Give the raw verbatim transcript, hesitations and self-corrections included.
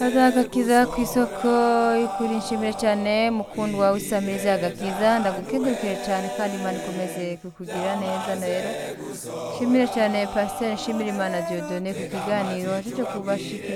agakiza ku isoko y'ukuri nshimire cyane mukundwa w'isamiriza agakiza ndagukengurukire cyane kandi Imana ikomeze kukugira neza rero nshimire cyane Pasteur Nshimirimana Dieudonné ku kiganiro cyo kubashikira